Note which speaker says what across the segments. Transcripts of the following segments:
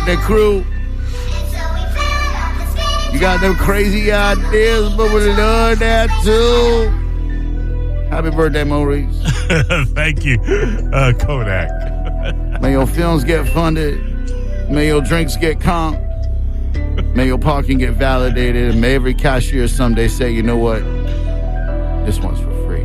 Speaker 1: birthday crew. You got them crazy ideas, but we love that too. Happy birthday, Maurice.
Speaker 2: Thank you, Kodak.
Speaker 1: May your films get funded. May your drinks get comped. May your parking get validated. And may every cashier someday say, you know what? This one's for free.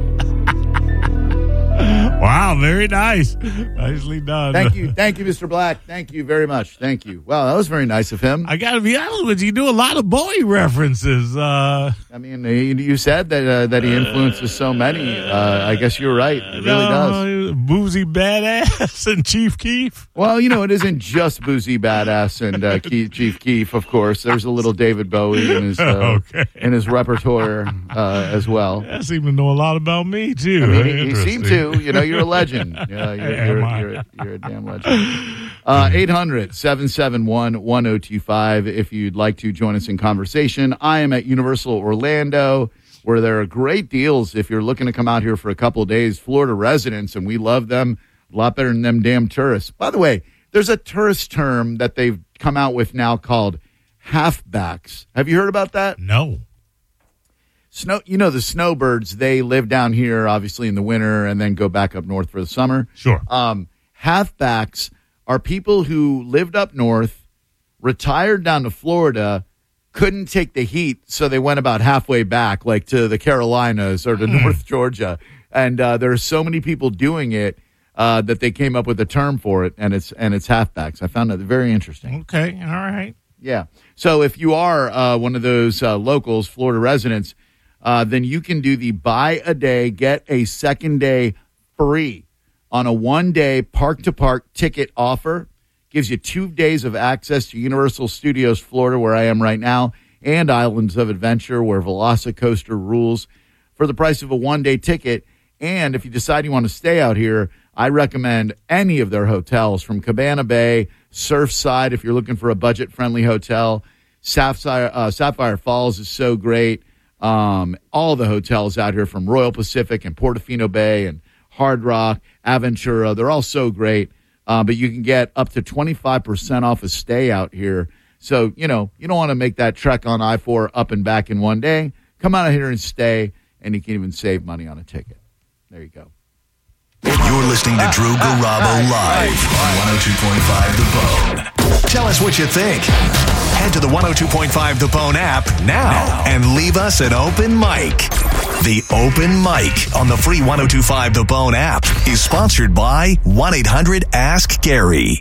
Speaker 2: Wow, very nice. Nicely done.
Speaker 1: Thank you, Mr. Black. Thank you very much. Thank you. Wow, that was very nice of him.
Speaker 2: I got to be honest with you, do a lot of Bowie references.
Speaker 1: I mean, you said that he influences so many. I guess you're right. It really does.
Speaker 2: Boozy Badass and Chief Keef.
Speaker 1: Well, it isn't just Boozy Badass and Chief Keef, of course. There's a little David Bowie in his repertoire as well.
Speaker 2: I seem to know a lot about me, too.
Speaker 1: I mean, he seemed to. You're a legend. You're a damn legend. 800-771-1025 if you'd like to join us in conversation. I am at Universal Orlando, where there are great deals if you're looking to come out here for a couple of days. Florida residents, and we love them a lot better than them damn tourists. By the way, there's a tourist term that they've come out with now called halfbacks. Have you heard about that?
Speaker 2: No.
Speaker 1: The snowbirds, they live down here, obviously, in the winter and then go back up north for the summer.
Speaker 2: Sure.
Speaker 1: Halfbacks are people who lived up north, retired down to Florida, couldn't take the heat, so they went about halfway back, like to the Carolinas or to North Georgia. And there are so many people doing it that they came up with a term for it, and it's halfbacks. I found that very interesting.
Speaker 2: Okay, all right.
Speaker 1: Yeah. So if you are one of those locals, Florida residents, then you can do the buy a day, get a second day free on a one-day park-to-park ticket offer. Gives you 2 days of access to Universal Studios Florida, where I am right now, and Islands of Adventure, where Velocicoaster rules, for the price of a one-day ticket. And if you decide you want to stay out here, I recommend any of their hotels, from Cabana Bay, Surfside, if you're looking for a budget-friendly hotel. Sapphire Falls is so great. All the hotels out here, from Royal Pacific and Portofino Bay and Hard Rock, Aventura, they're all so great. But you can get up to 25% off a stay out here. So, you don't want to make that trek on I-4 up and back in one day. Come out here and stay, and you can even save money on a ticket. There you go.
Speaker 3: You're listening to Drew Garabo live on 102.5 The Bone. Tell us what you think. Head to the 102.5 The Bone app now and leave us an open mic. The Open Mic on the free 102.5 The Bone app is sponsored by 1-800-ASK-GARY.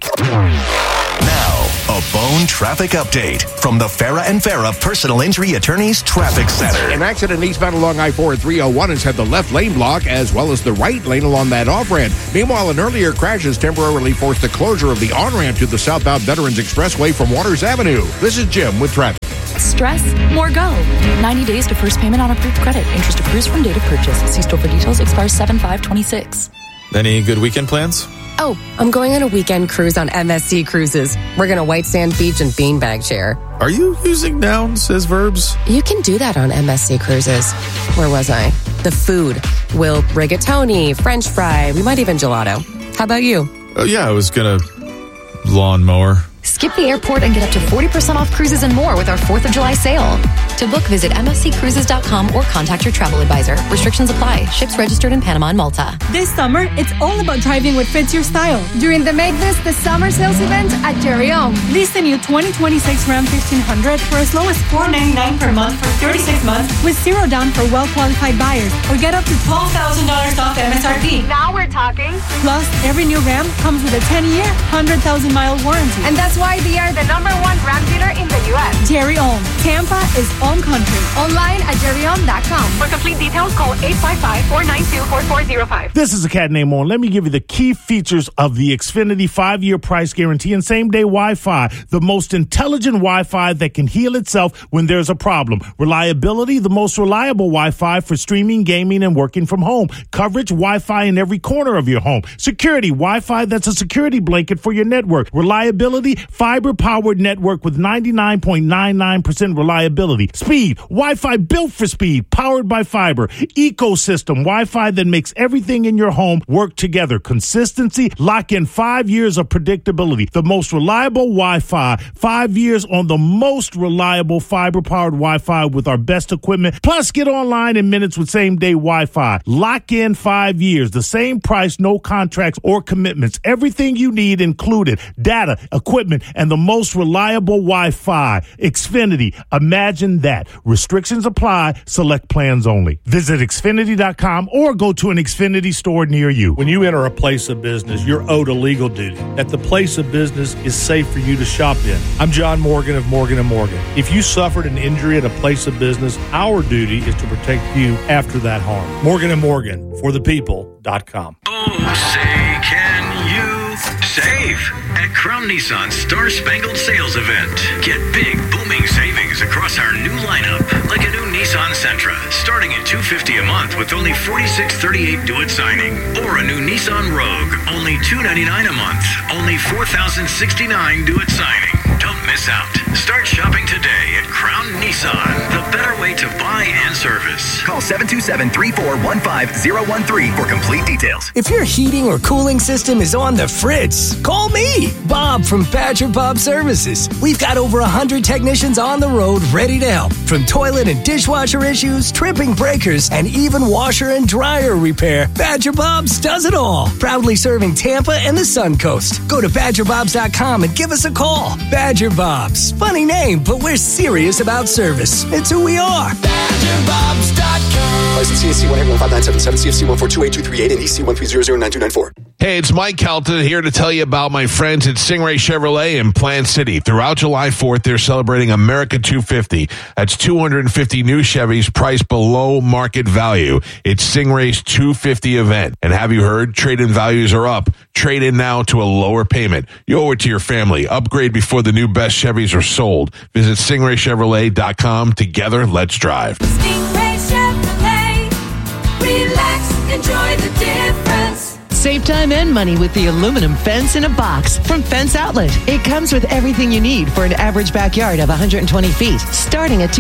Speaker 3: Now, a Bone traffic update from the Farah and Farah Personal Injury Attorneys Traffic Center.
Speaker 4: An accident eastbound along I-4 and 301 has had the left lane block as well as the right lane along that off-ramp. Meanwhile, an earlier crash has temporarily forced the closure of the on-ramp to the southbound Veterans Expressway from Waters Avenue. This is Jim with traffic.
Speaker 5: Stress? More go. 90 days to first payment on approved credit. Interest accrues from date of purchase. See store for details. Expires 7/5/26.
Speaker 6: Any good weekend plans?
Speaker 7: Oh, I'm going on a weekend cruise on MSC Cruises. We're going to White Sand Beach and beanbag chair.
Speaker 6: Are you using nouns as verbs?
Speaker 7: You can do that on MSC Cruises. Where was I? The food. We'll rigatoni, French fry, we might even gelato. How about you?
Speaker 6: Oh, yeah, I was going to lawnmower.
Speaker 8: Skip the airport and get up to 40% off cruises and more with our 4th of July sale. To book, visit msccruises.com or contact your travel advisor. Restrictions apply. Ships registered in Panama and Malta.
Speaker 9: This summer, it's all about driving what fits your style. During the Make This the Summer Sales event at Jerry Ong. Lease the new 2026 Ram 1500 for as low as $499 per month for 36 months with zero down for well-qualified buyers. Or get up to $12,000 off MSRP.
Speaker 10: Now we're talking.
Speaker 9: Plus, every new Ram comes with a 10-year, 100,000-mile warranty.
Speaker 10: And that's why they are the #1 Ram dealer in the U.S.
Speaker 9: Jerry Ong. Tampa is Ong country.
Speaker 10: Online at jerryong.com. For complete details, call 855-492-4405.
Speaker 2: This is a cat named On. Let me give you the key features of the Xfinity 5-year price guarantee and same-day Wi-Fi. The most intelligent Wi-Fi that can heal itself when there's a problem. Reliability, the most reliable Wi-Fi for streaming, gaming, and working from home. Coverage, Wi-Fi in every corner of your home. Security, Wi-Fi that's a security blanket for your network. Reliability, fiber-powered network with 99.99% reliability. Speed, Wi-Fi built for speed, powered by fiber. Ecosystem, Wi-Fi that makes everything in your home work together. Consistency, lock in 5 years of predictability. The most reliable Wi-Fi, 5 years on the most reliable fiber-powered Wi-Fi with our best equipment. Plus, get online in minutes with same-day Wi-Fi. Lock in 5 years. The same price, no contracts or commitments. Everything you need included. Data, equipment, and the most reliable Wi-Fi. Xfinity. Imagine that. Restrictions apply. Select plans only. Visit Xfinity.com or go to an Xfinity store near you.
Speaker 11: When you enter a place of business, you're owed a legal duty that the place of business is safe for you to shop in. I'm John Morgan of Morgan & Morgan. If you suffered an injury at a place of business, our duty is to protect you after that harm. Morgan & Morgan, forthepeople.com.
Speaker 12: Oh, say, can you save at Crown Nissan's Star Spangled Sales Event? Get big, booming savings across our new lineup, like a new Nissan Sentra, starting at $250 a month with only $46.38 due at signing, or a new Nissan Rogue, only $299 a month, only $4,069 due at signing. Don't miss out. Start shopping today at Crown Nissan, the better way to buy and service.
Speaker 13: Call 727-341-5013 for complete details.
Speaker 14: If your heating or cooling system is on the fritz, call me, Bob from Badger Bob Services. We've got over 100 technicians on the road ready to help. From toilet and dishwasher issues, tripping breakers, and even washer and dryer repair, Badger Bob's does it all. Proudly serving Tampa and the Sun Coast. Go to BadgerBobs.com and give us a call. Badger Bob's. Funny name, but we're serious about service. It's who we are. BadgerBobs.com.
Speaker 15: License CAC 1815977, CFC 1428238, and EC 1300924.
Speaker 4: Hey, it's Mike Kelton here to tell you about my friends at Stingray Chevrolet in Plant City. Throughout July 4th, they're celebrating America 250. That's 250 new Chevys priced below market value. It's Stingray's 250 event. And have you heard? Trade-in values are up. Trade in now to a lower payment. You owe it to your family. Upgrade before the new best Chevys are sold. Visit StingrayChevrolet.com. Together, let's drive.
Speaker 16: Stingray Chevrolet. Relax, enjoy the difference.
Speaker 17: Save time and money with the aluminum fence in a box from Fence Outlet. It comes with everything you need for an average backyard of 120 feet, starting at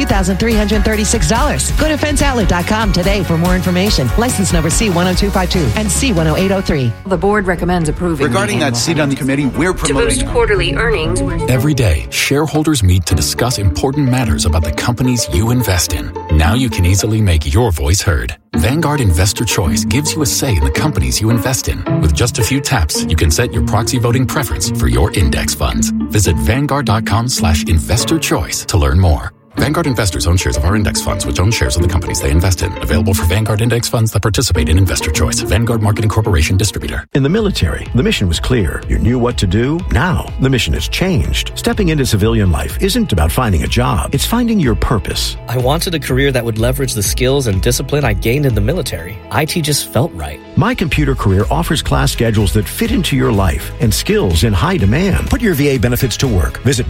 Speaker 17: $2,336. Go to fenceoutlet.com today for more information. License number C10252 and C10803.
Speaker 5: The board recommends approving.
Speaker 18: Regarding that seat on the committee, we're promoting
Speaker 5: to boost quarterly earnings.
Speaker 19: Every day, shareholders meet to discuss important matters about the companies you invest in. Now you can easily make your voice heard. Vanguard Investor Choice gives you a say in the companies you invest in. With just a few taps, you can set your proxy voting preference for your index funds. Visit Vanguard.com/investor choice to learn more. Vanguard investors own shares of our index funds, which own shares of the companies they invest in. Available for Vanguard index funds that participate in Investor Choice. Vanguard Marketing Corporation distributor.
Speaker 20: In the military, the mission was clear. You knew what to do. Now, the mission has changed. Stepping into civilian life isn't about finding a job. It's finding your purpose.
Speaker 21: I wanted a career that would leverage the skills and discipline I gained in the military. IT just felt right.
Speaker 20: My Computer Career offers class schedules that fit into your life and skills in high demand. Put your VA benefits to work. Visit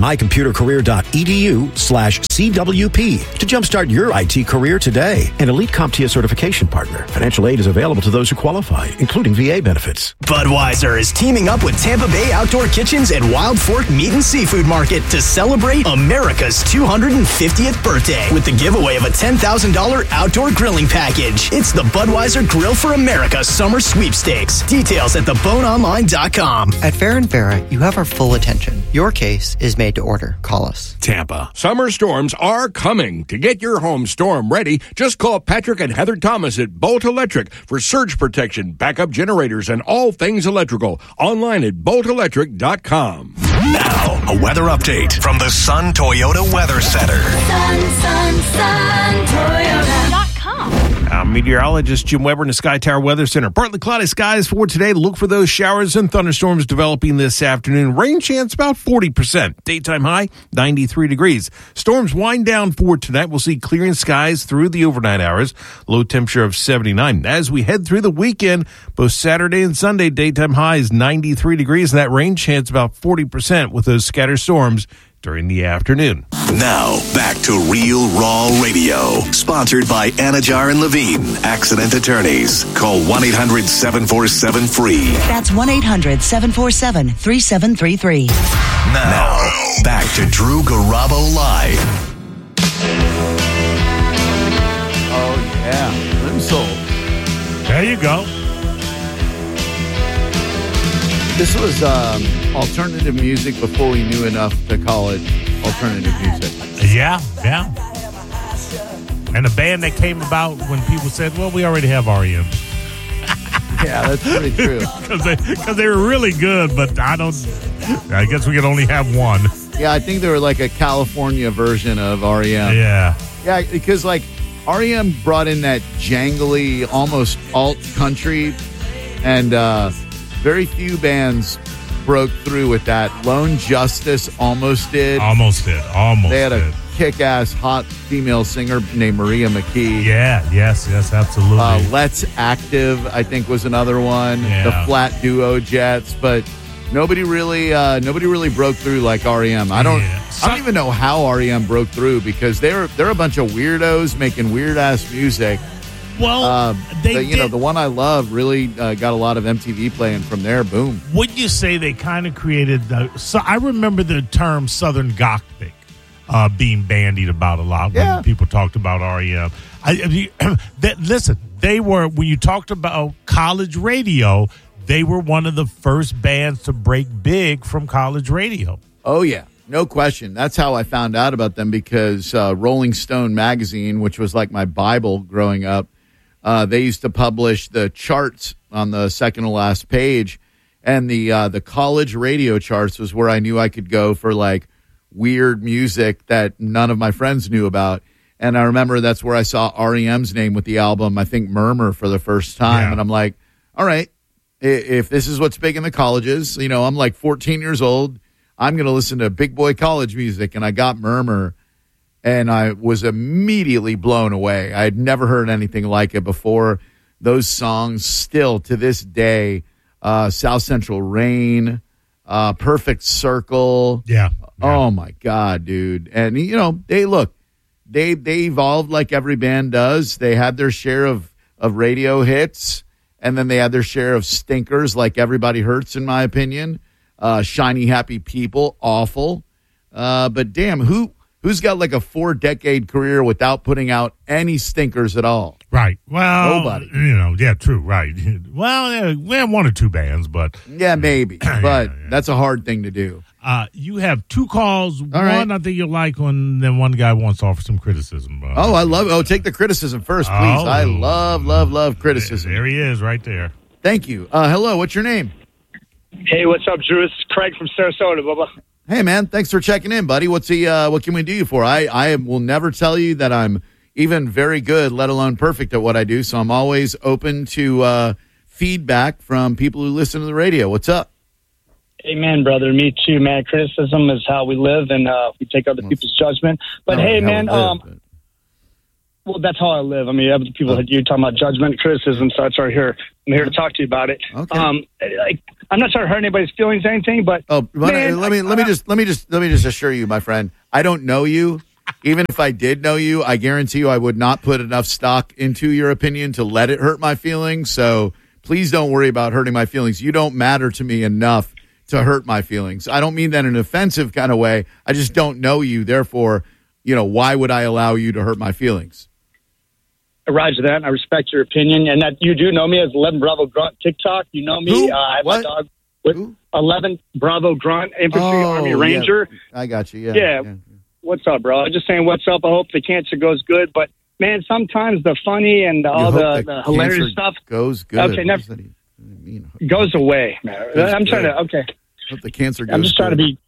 Speaker 20: mycomputercareer.edu/CWP to jumpstart your IT career today. An elite CompTIA certification partner. Financial aid is available to those who qualify, including VA benefits.
Speaker 22: Budweiser is teaming up with Tampa Bay Outdoor Kitchens and Wild Fork Meat and Seafood Market to celebrate America's 250th birthday with the giveaway of a $10,000 outdoor grilling package. It's the Budweiser Grill for America Summer Sweepstakes. Details at theboneonline.com.
Speaker 23: At Fair & Farah, you have our full attention. Your case is made to order. Call us.
Speaker 4: Tampa. Summer storms are coming. To get your home storm ready, just call Patrick and Heather Thomas at Bolt Electric for surge protection, backup generators, and all things electrical. Online at boltelectric.com.
Speaker 3: Now, a weather update from the Sun Toyota Weather Center.
Speaker 16: Sun, Toyota.com.
Speaker 24: I'm meteorologist Jim Weber in the Sky Tower Weather Center. Partly cloudy skies for today. Look for those showers and thunderstorms developing this afternoon. Rain chance about 40%. Daytime high, 93 degrees. Storms wind down for tonight. We'll see clearing skies through the overnight hours. Low temperature of 79. As we head through the weekend, both Saturday and Sunday, daytime high is 93 degrees, and that rain chance about 40% with those scattered storms during the afternoon.
Speaker 3: Now, back to Real Raw Radio. Sponsored by Anajar and Levine, Accident Attorneys. Call 1-800-747-FREE.
Speaker 1: That's 1-800-747-3733.
Speaker 3: Now, back to Drew Garabo Live.
Speaker 6: Oh, yeah. Limsoul.
Speaker 2: There you go.
Speaker 6: This was alternative music before we knew enough to call it alternative music.
Speaker 2: Yeah. And a band that came about when people said, well, we already have REM.
Speaker 6: Yeah, that's pretty true.
Speaker 2: Because they were really good, but I guess we could only have one.
Speaker 6: Yeah, I think they were like a California version of REM.
Speaker 2: Yeah.
Speaker 6: Yeah, because like REM brought in that jangly, almost alt country, and very few bands broke through with that. Lone Justice almost did. They had a kick-ass hot female singer named Maria McKee.
Speaker 2: Yeah, yes, absolutely.
Speaker 6: Let's Active, I think, was another one.
Speaker 2: Yeah.
Speaker 6: The Flat Duo Jets, but nobody really broke through like REM. I don't even know how REM broke through because they're a bunch of weirdos making weird ass music.
Speaker 2: Well,
Speaker 6: the one I love really got a lot of MTV playing from there. Boom.
Speaker 2: Would you say they kind of created so I remember the term Southern Gothic being bandied about a lot when people talked about REM. Listen, they were, when you talked about college radio, they were one of the first bands to break big from college radio.
Speaker 6: Oh, yeah. No question. That's how I found out about them because Rolling Stone magazine, which was like my Bible growing up, they used to publish the charts on the second to last page, and the college radio charts was where I knew I could go for like weird music that none of my friends knew about. And I remember that's where I saw REM's name with the album, I think Murmur, for the first time. And I'm like, all right, if this is what's big in the colleges, I'm like 14 years old. I'm going to listen to big boy college music. And I got Murmur, and I was immediately blown away. I had never heard anything like it before. Those songs still to this day, South Central Rain, Perfect Circle.
Speaker 2: Yeah.
Speaker 6: Oh, my God, dude. And, they evolved like every band does. They had their share of radio hits, and then they had their share of stinkers like Everybody Hurts, in my opinion. Shiny Happy People, awful. But damn, who's got like a 4-decade career without putting out any stinkers at all?
Speaker 2: Right. Well,
Speaker 6: nobody.
Speaker 2: Yeah, true. Right. Well, we have one or two bands, but
Speaker 6: yeah, maybe. But that's a hard thing to do.
Speaker 2: You have two calls.
Speaker 6: All
Speaker 2: one
Speaker 6: right.
Speaker 2: I think you'll like one. Then one guy wants to offer some criticism.
Speaker 6: I love it. Oh, take the criticism first, please. I love criticism.
Speaker 2: There he is, right there.
Speaker 6: Thank you. Hello. What's your name?
Speaker 7: Hey, what's up, Drew? It's Craig from Sarasota, Bubba.
Speaker 6: Hey, man. Thanks for checking in, buddy. What can we do you for? I will never tell you that I'm even very good, let alone perfect at what I do. So I'm always open to feedback from people who listen to the radio. What's up?
Speaker 7: Amen, brother. Me too, man. Criticism is how we live, and we take other people's judgment. But hey, man, well, that's how I live. I mean, other people, you're talking about judgment, criticism, so that's right here. I'm here to talk to you about it.
Speaker 6: Okay.
Speaker 7: I'm not trying to hurt anybody's feelings or anything, but man,
Speaker 6: let me just assure you, my friend, I don't know you. Even if I did know you, I guarantee you I would not put enough stock into your opinion to let it hurt my feelings. So please don't worry about hurting my feelings. You don't matter to me enough to hurt my feelings. I don't mean that in an offensive kind of way. I just don't know you. Therefore, why would I allow you to hurt my feelings?
Speaker 7: Roger that, and I respect your opinion, and that you do know me as 11 Bravo Grunt TikTok. You know me.
Speaker 6: Who?
Speaker 7: I have
Speaker 6: What?
Speaker 7: my dog with 11 Bravo Grunt Infantry Army Ranger.
Speaker 6: Yeah. I got you.
Speaker 7: Yeah. What's up, bro? I'm just saying what's up. I hope the cancer goes good, but man, sometimes the funny and all the hilarious stuff
Speaker 6: goes good.
Speaker 7: Okay, never goes away, man. I'm trying to. Okay.
Speaker 6: Hope the cancer goes
Speaker 7: I'm just trying to be.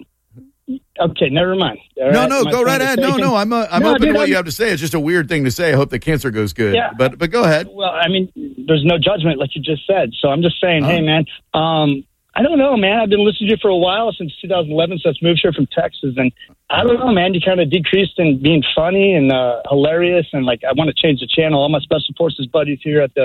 Speaker 7: Okay, never mind.
Speaker 6: No, go right ahead. No, I'm open to what you have to say. It's just a weird thing to say. I hope the cancer goes good.
Speaker 7: Yeah.
Speaker 6: But go ahead.
Speaker 7: Well, I mean, there's no judgment, like you just said. So I'm just saying, hey, man, I don't know, man. I've been listening to you for a while, since 2011, since I moved here from Texas. And I don't know, man. You kind of decreased in being funny and hilarious. And, like, I want to change the channel. All my special forces buddies here at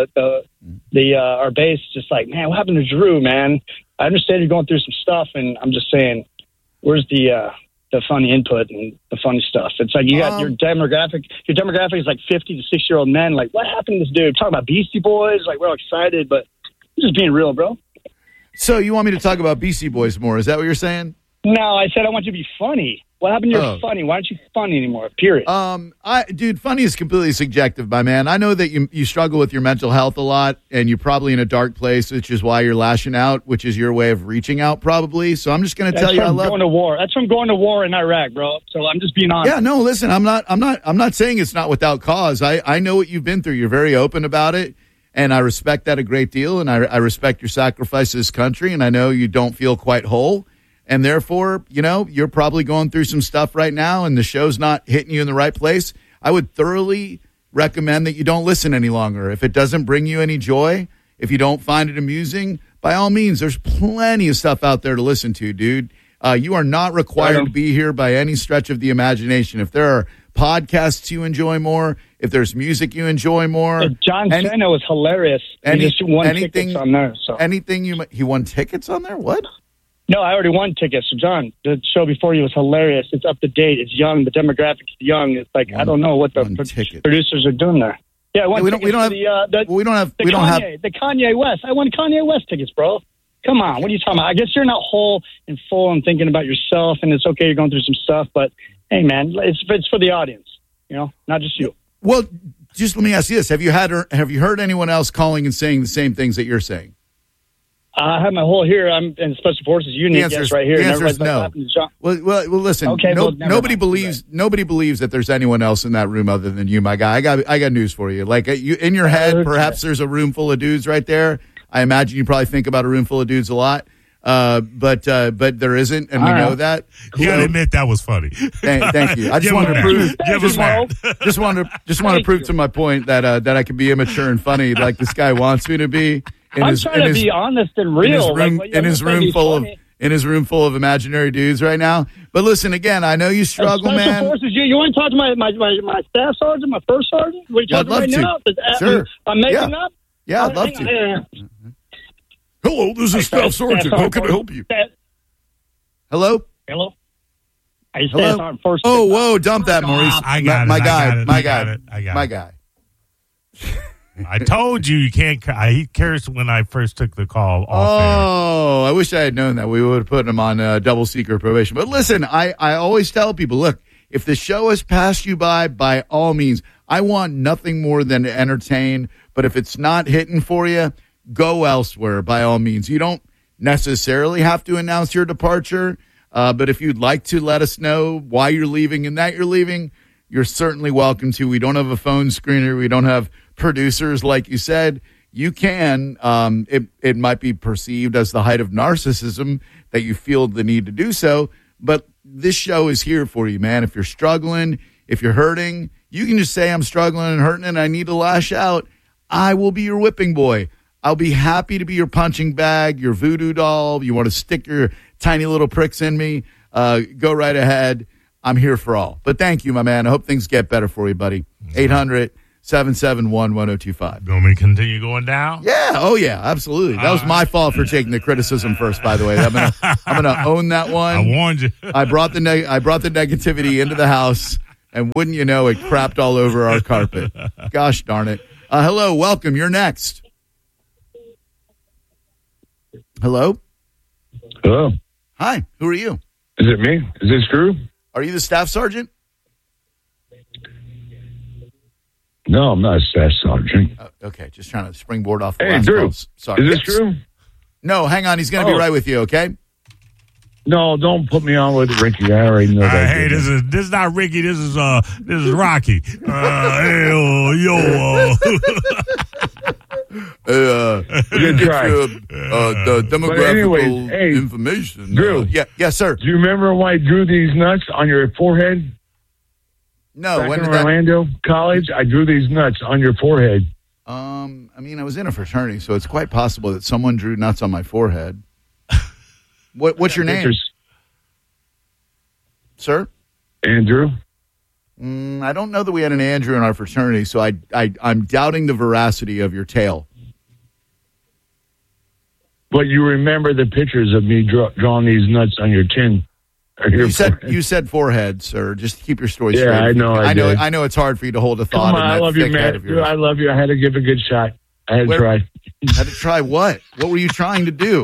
Speaker 7: our base, just like, man, what happened to Drew, man? I understand you're going through some stuff, and I'm just saying, where's the the funny input and the funny stuff. It's like you got your demographic. Your demographic is like 50 to 60-year-old men. Like, what happened to this dude? Talking about Beastie Boys. Like, we're all excited, but I'm just being real, bro.
Speaker 6: So you want me to talk about Beastie Boys more? Is that what you're saying?
Speaker 7: No, I said I want you to be funny. What happened to your funny? Why aren't you funny anymore? Period.
Speaker 6: Dude, funny is completely subjective, my man. I know that you struggle with your mental health a lot, and you're probably in a dark place, which is why you're lashing out, which is your way of reaching out, probably. So I'm just going to tell you, I love.
Speaker 7: Going to war. That's from going to war in Iraq, bro. So I'm just being honest.
Speaker 6: Yeah, no, listen, I'm not saying it's not without cause. I know what you've been through. You're very open about it, and I respect that a great deal, and I respect your sacrifice to this country, and I know you don't feel quite whole. And therefore, you're probably going through some stuff right now and the show's not hitting you in the right place. I would thoroughly recommend that you don't listen any longer. If it doesn't bring you any joy, if you don't find it amusing, by all means, there's plenty of stuff out there to listen to, dude. You are not required to be here by any stretch of the imagination. If there are podcasts you enjoy more, if there's music you enjoy more.
Speaker 7: John Cena was hilarious. He just won tickets on there. So.
Speaker 6: He won tickets on there? What?
Speaker 7: No, I already won tickets. So, John, the show before you was hilarious. It's up to date. It's young. The demographic is young. It's like, I don't know what the producers are doing there. Yeah, I won tickets for the Kanye West. I won Kanye West tickets, bro. Come on. What are you talking about? I guess you're not whole and full and thinking about yourself, and it's okay you're going through some stuff, but, hey, man, it's for the audience, not just you.
Speaker 6: Well, just let me ask you this. Have you heard anyone else calling and saying the same things that you're saying?
Speaker 7: I have my whole here. I'm in Special Forces Unit guest right here.
Speaker 6: The answer is no. Well, listen.
Speaker 7: Okay,
Speaker 6: nobody believes that there's anyone else in that room other than you, my guy. I got news for you. Like you in your head, perhaps there's a room full of dudes right there. I imagine you probably think about a room full of dudes a lot. But there isn't, and we know that.
Speaker 2: You gotta admit that was funny.
Speaker 6: Thank you. I just wanted to prove. Just want to prove to my point that I can be immature and funny like this guy wants me to be.
Speaker 7: I'm trying to be honest and real.
Speaker 6: In his room full of imaginary dudes right now. But listen, again, I know you struggle, man.
Speaker 7: Forces, you want to talk to my staff sergeant, my first sergeant? What are you talking right now?
Speaker 6: Sure.
Speaker 7: I'm making up?
Speaker 6: Yeah, I'd love to. Hello, this is Staff Sergeant. How can I help you? Hello?
Speaker 7: Hello?
Speaker 6: Oh, whoa, dump that, Maurice.
Speaker 2: I got it.
Speaker 6: My guy.
Speaker 2: I told you can't. He cares when I first took the call off air.
Speaker 6: I wish I had known that. We would have put him on double secret probation. But listen, I always tell people, look, if the show has passed you by all means, I want nothing more than to entertain. But if it's not hitting for you, go elsewhere by all means. You don't necessarily have to announce your departure. But if you'd like to let us know why you're leaving and that you're leaving, you're certainly welcome to. We don't have a phone screener. We don't have producers, like you said. You can. It might be perceived as the height of narcissism that you feel the need to do so. But this show is here for you, man. If you're struggling, if you're hurting, you can just say, I'm struggling and hurting and I need to lash out. I will be your whipping boy. I'll be happy to be your punching bag, your voodoo doll. You want to stick your tiny little pricks in me? Go right ahead. I'm here for all. But thank you, my man. I hope things get better for you, buddy. 800-771-1025.
Speaker 2: You want me to continue going down?
Speaker 6: Yeah. Oh, yeah. Absolutely. That was my fault for taking the criticism first, by the way. I'm gonna own that one.
Speaker 2: I warned you.
Speaker 6: I brought the negativity into the house, and wouldn't you know, it crapped all over our carpet. Gosh darn it. Hello. Welcome. You're next. Hello?
Speaker 1: Hello.
Speaker 6: Hi. Who are you?
Speaker 1: Is it me? Is this Drew?
Speaker 6: Are you the staff sergeant?
Speaker 1: No, I'm not a staff sergeant.
Speaker 6: Okay, just trying to springboard off the
Speaker 1: Hey,
Speaker 6: last
Speaker 1: Drew.
Speaker 6: calls. Sorry.
Speaker 1: Is this Drew?
Speaker 6: No, hang on. He's going to be right with you, okay?
Speaker 1: No, don't put me on with Ricky. I already know that.
Speaker 2: Hey, this is not Ricky. This is Rocky.
Speaker 6: The demographical information.
Speaker 1: Drew.
Speaker 6: Yes, sir.
Speaker 1: Do you remember why I drew these nuts on your forehead?
Speaker 6: No.
Speaker 1: Back
Speaker 6: When
Speaker 1: in
Speaker 6: did that?
Speaker 1: Orlando College, I drew these nuts on your forehead.
Speaker 6: I mean, I was in a fraternity, so it's quite possible that someone drew nuts on my forehead. What's your name? Sir?
Speaker 1: Andrew.
Speaker 6: I don't know that we had an Andrew in our fraternity, so I'm doubting the veracity of your tale.
Speaker 1: But you remember the pictures of me drawing these nuts on your chin.
Speaker 6: You said forehead, sir. Just keep your story straight.
Speaker 1: Yeah, I know.
Speaker 6: I know it's hard for you to hold a thought.
Speaker 1: Come on, I love you, man. I love you. I had to give a good shot. I had to try.
Speaker 6: Had to try what? What were you trying to do?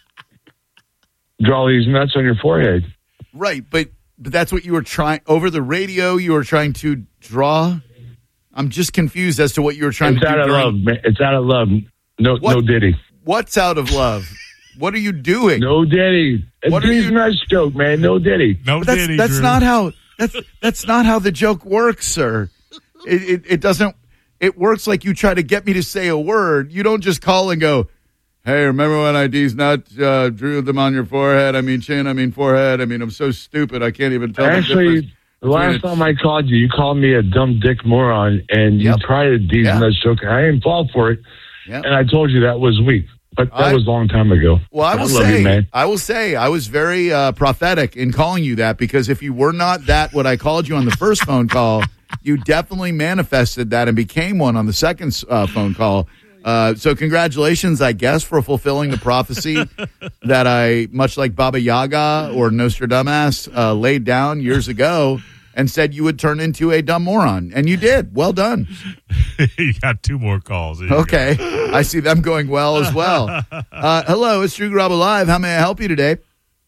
Speaker 1: Draw these nuts on your forehead.
Speaker 6: Right, but that's what you were trying over the radio. You were trying to draw. I'm just confused as to what you were trying to do.
Speaker 1: It's out of love, man. It's out of love. No Diddy.
Speaker 6: What's out of love? What are you doing?
Speaker 1: No Diddy. It's a nice joke, man. No Diddy.
Speaker 2: No Diddy.
Speaker 6: That's
Speaker 2: Drew.
Speaker 6: not how. That's not how the joke works, sir. It doesn't. It works like you try to get me to say a word. You don't just call and go, "Hey, remember when I drew them on your forehead? I mean chin. I mean forehead. I mean I'm so stupid. I can't even tell."
Speaker 1: Actually, the last time I called you, you called me a dumb dick moron, and you tried a decent joke. I didn't fall for it, and I told you that was weak. But that was a long time ago.
Speaker 6: Well, I will say, I was very prophetic in calling you that, because if you were not that, what I called you on the first phone call, you definitely manifested that and became one on the second phone call. So congratulations, I guess, for fulfilling the prophecy that I, much like Baba Yaga or Nostradamus, laid down years ago and said you would turn into a dumb moron. And you did. Well done.
Speaker 2: You got 2 more calls.
Speaker 6: Okay. I see them going well as well. Hello, it's Drew Garabo Live. How may I help you today?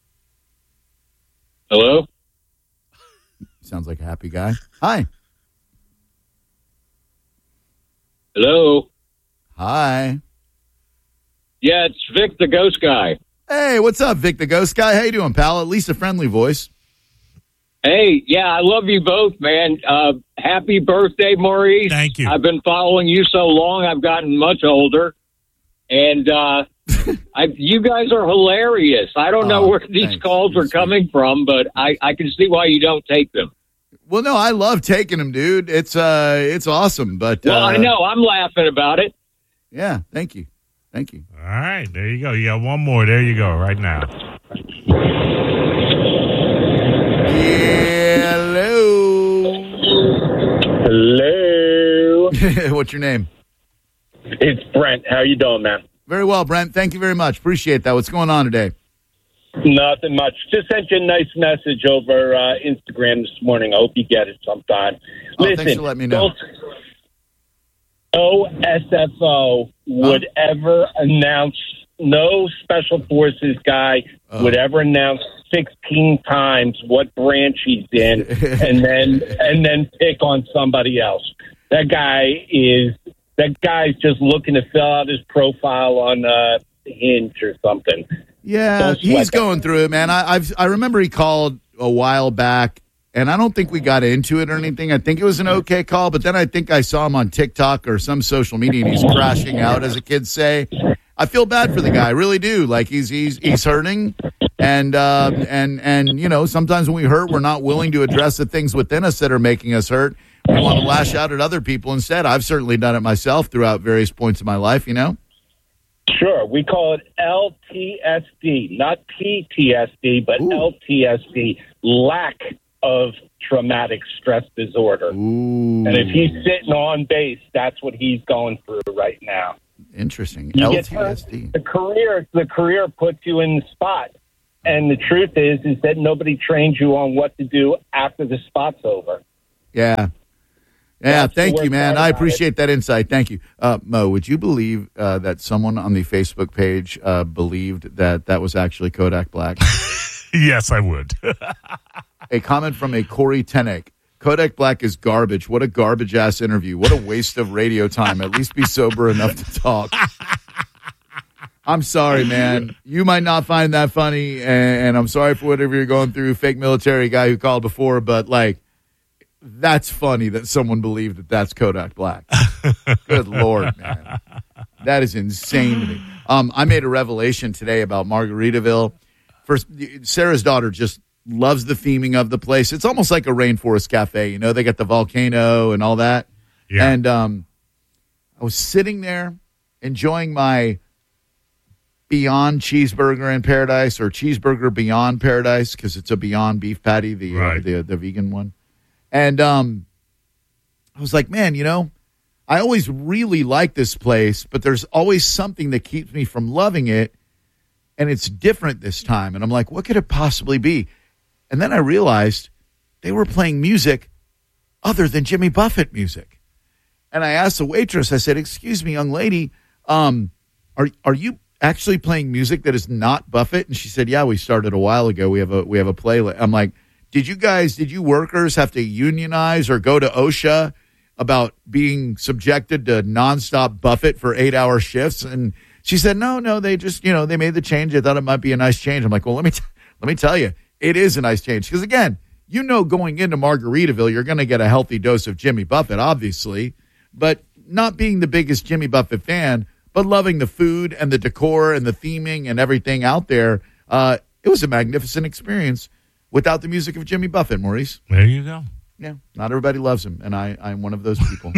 Speaker 8: Hello?
Speaker 6: Sounds like a happy guy. Hi.
Speaker 8: Hello?
Speaker 6: Hi.
Speaker 8: Yeah, it's Vic the Ghost Guy.
Speaker 6: Hey, what's up, Vic the Ghost Guy? How you doing, pal? At least a friendly voice.
Speaker 8: Hey, yeah, I love you both, man. Happy birthday, Maurice.
Speaker 2: Thank you.
Speaker 8: I've been following you so long, I've gotten much older. And you guys are hilarious. I don't know where these calls are coming from, but I can see why you don't take them.
Speaker 6: Well, no, I love taking them, dude. It's awesome. But
Speaker 8: well, I know. I'm laughing about it.
Speaker 6: Yeah, thank you. Thank you.
Speaker 2: All right, there you go. You got one more. There you go, right now.
Speaker 6: Hello.
Speaker 9: Hello.
Speaker 6: What's your name?
Speaker 9: It's Brent. How you doing, man?
Speaker 6: Very well, Brent. Thank you very much. Appreciate that. What's going on today?
Speaker 9: Nothing much. Just sent you a nice message over Instagram this morning. I hope you get it sometime. Listen,
Speaker 6: thanks for letting me know.
Speaker 9: OSFO would ever announce, no special forces guy would ever announce 16 times what branch he's in and then pick on somebody else. That guy's just looking to fill out his profile on Hinge or something.
Speaker 6: Yeah, he's going through it, man. I remember he called a while back, and I don't think we got into it or anything. I think it was an okay call, but then I think I saw him on TikTok or some social media, and he's crashing out, as the kids say. I feel bad for the guy, I really do. Like he's hurting, and you know, sometimes when we hurt, we're not willing to address the things within us that are making us hurt. We want to lash out at other people instead. I've certainly done it myself throughout various points of my life, you know.
Speaker 9: Sure. We call it LTSD, not PTSD, but LTSD, lack of traumatic stress disorder.
Speaker 6: Ooh.
Speaker 9: And if he's sitting on base, that's what he's going through right now.
Speaker 6: Interesting.
Speaker 9: LTSD. The career puts you in the spot. And the truth is that nobody trains you on what to do after the spot's over.
Speaker 6: Yeah. Yeah, thank you, man. I appreciate that insight. Thank you. Mo, would you believe that someone on the Facebook page believed that was actually Kodak Black?
Speaker 2: Yes, I would.
Speaker 6: A comment from a Corey Tenek. Kodak Black is garbage. What a garbage-ass interview. What a waste of radio time. At least be sober enough to talk. I'm sorry, man. You might not find that funny, and I'm sorry for whatever you're going through. Fake military guy who called before, but, like, that's funny that someone believed that that's Kodak Black. Good Lord, man. That is insane to me. I made a revelation today about Margaritaville. First, Sarah's daughter just loves the theming of the place. It's almost like a rainforest cafe. You know, they got the volcano and all that. Yeah. And I was sitting there enjoying my Beyond Cheeseburger in Paradise, or Cheeseburger Beyond Paradise, because it's a Beyond beef patty, the vegan one. And I was like, man, you know, I always really like this place, but there's always something that keeps me from loving it, and it's different this time. And I'm like, what could it possibly be? And then I realized they were playing music other than Jimmy Buffett music. And I asked the waitress, I said, "Excuse me, young lady, are you actually playing music that is not Buffett?" And she said, "Yeah, we started a while ago. We have a playlist." I'm like, did you workers have to unionize or go to OSHA about being subjected to nonstop Buffett for 8-hour shifts?" And she said, no, they just, they made the change. They thought it might be a nice change. I'm like, well, let me tell you, it is a nice change. Because again, going into Margaritaville, you're going to get a healthy dose of Jimmy Buffett, obviously, but not being the biggest Jimmy Buffett fan, but loving the food and the decor and the theming and everything out there. It was a magnificent experience without the music of Jimmy Buffett, Maurice.
Speaker 2: There you go.
Speaker 6: Yeah, not everybody loves him, and I'm one of those people.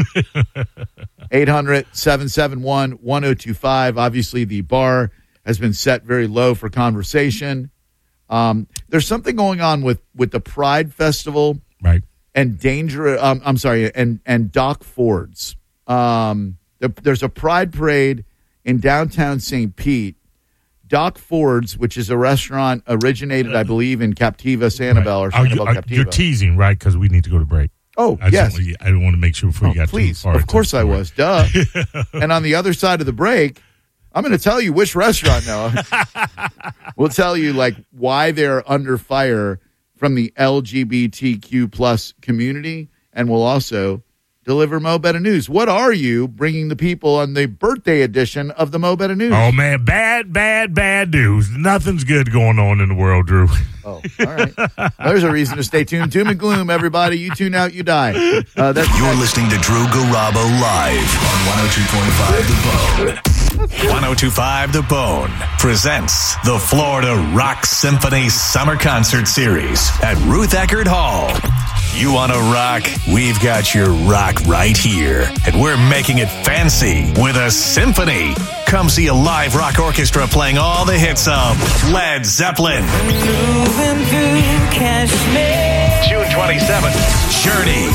Speaker 6: 800-771-1025. Obviously, the bar has been set very low for conversation. There's something going on with the Pride Festival,
Speaker 2: right?
Speaker 6: And and Doc Ford's. There's a Pride Parade in downtown St. Pete. Doc Ford's, which is a restaurant originated, I believe, in Captiva, Sanibel, or Sanibel Captiva.
Speaker 2: You're teasing, right? Because we need to go to break.
Speaker 6: Oh,
Speaker 2: yes. I want to make sure before you got
Speaker 6: please.
Speaker 2: too far.
Speaker 6: Of course I was. Duh. And on the other side of the break, I'm going to tell you which restaurant, Noah. We'll tell you, why they're under fire from the LGBTQ plus community, and we'll also deliver Mo Better News. What are you bringing the people on the birthday edition of the Mo Better News?
Speaker 2: Oh, man, bad news. Nothing's good going on in the world, Drew.
Speaker 6: Oh, all right. There's a reason to stay tuned. Doom and gloom, everybody. You tune out, you die.
Speaker 3: You're listening to Drew Garabo live on 102.5 The Bone. 102.5 The Bone presents the Florida Rock Symphony Summer Concert Series at Ruth Eckerd Hall. You want to rock? We've got your rock right here. And we're making it fancy with a symphony. Come see a live rock orchestra playing all the hits of Led Zeppelin. June 27th, Journey.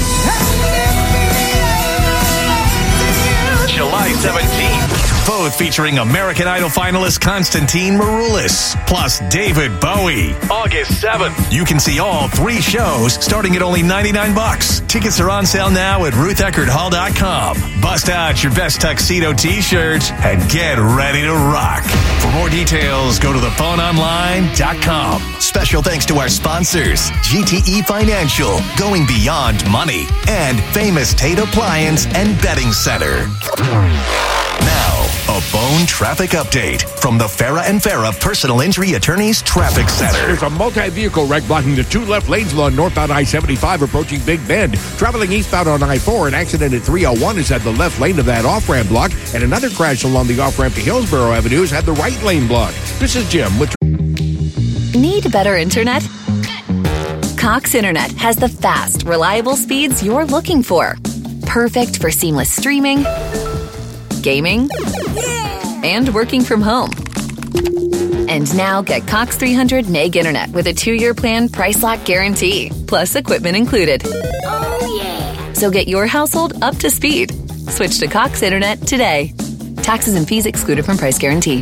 Speaker 3: July 17th. Both featuring American Idol finalist Constantine Maroulis, plus David Bowie. August 7th. You can see all 3 shows starting at only $99. Tickets are on sale now at RuthEckerdHall.com. Bust out your best tuxedo t-shirts and get ready to rock. For more details, go to thephoneonline.com. Special thanks to our sponsors, GTE Financial, going beyond money, and Famous Tate Appliance and Betting Center. Now, a Bone traffic update from the Farah and Farah Personal Injury Attorneys Traffic Center.
Speaker 4: There's a multi-vehicle wreck blocking the 2 left lanes along northbound I-75 approaching Big Bend. Traveling eastbound on I-4, an accident at 301 is at the left lane of that off-ramp block, and another crash along the off-ramp to Hillsborough Avenue has had the right lane blocked. This is Jim with...
Speaker 5: Need better internet? Cox Internet has the fast, reliable speeds you're looking for. Perfect for seamless streaming, gaming, and working from home. And now get Cox 300 meg internet with a 2-year plan price lock guarantee, plus equipment included. Oh, yeah. So get your household up to speed. Switch to Cox Internet today. Taxes and fees excluded from price guarantee.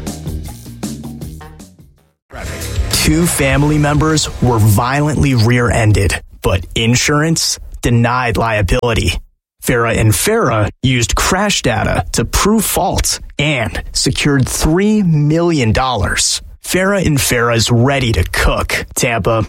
Speaker 22: 2 family members were violently rear-ended, but insurance denied liability. Farah and Farah used crash data to prove fault and secured $3 million. Farah and Farah's ready to cook. Tampa.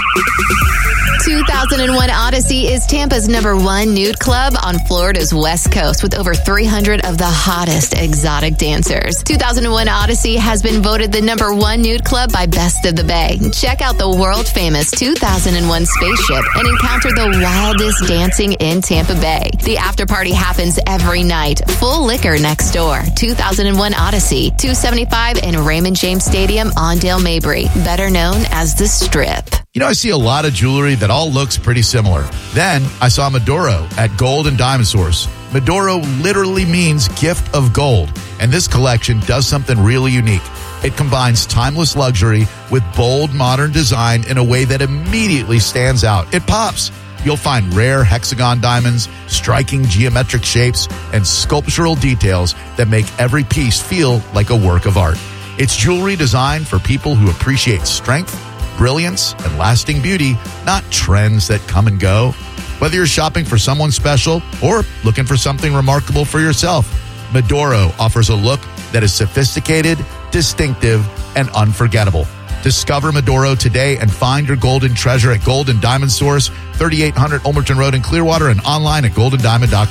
Speaker 10: 2001 Odyssey is Tampa's #1 nude club on Florida's West Coast with over 300 of the hottest exotic dancers. 2001 Odyssey has been voted the #1 nude club by Best of the Bay. Check out the world-famous 2001 spaceship and encounter the wildest dancing in Tampa Bay. The after party happens every night. Full liquor next door. 2001 Odyssey, 275 in Raymond James Stadium on Dale Mabry, better known as The Strip.
Speaker 11: You know, I see a lot of jewelry that all looks pretty similar. Then I saw Medoro at Gold and Diamond Source. Medoro literally means gift of gold, and this collection does something really unique. It combines timeless luxury with bold modern design in a way that immediately stands out. It pops. You'll find rare hexagon diamonds, striking geometric shapes, and sculptural details that make every piece feel like a work of art. It's jewelry designed for people who appreciate strength, brilliance and lasting beauty, not trends that come and go. Whether you're shopping for someone special or looking for something remarkable for yourself, Medoro offers a look that is sophisticated, distinctive, and unforgettable. Discover Medoro today and find your golden treasure at Gold and Diamond Source, 3800 Ulmerton Road in Clearwater, and online at goldendiamond.com.